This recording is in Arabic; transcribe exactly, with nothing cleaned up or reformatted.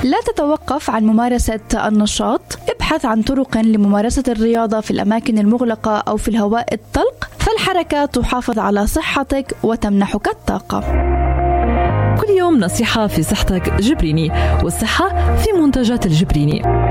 لا تتوقف عن ممارسة النشاط، ابحث عن طرق لممارسة الرياضة في الأماكن المغلقة أو في الهواء الطلق، فالحركة تحافظ على صحتك وتمنحك الطاقة. كل يوم نصيحة في صحتك جبريني، والصحة في منتجات الجبريني.